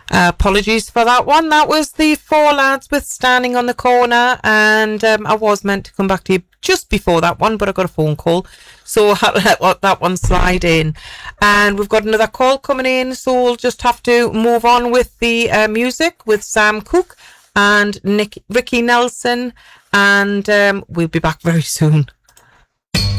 Apologies for that one. That was the Four Lads with Standing on the Corner, and I was meant to come back to you just before that one, but I got a phone call, so I'll let that one slide in. And we've got another call coming in, so we'll just have to move on with the music with Sam Cooke and Ricky Nelson, and we'll be back very soon.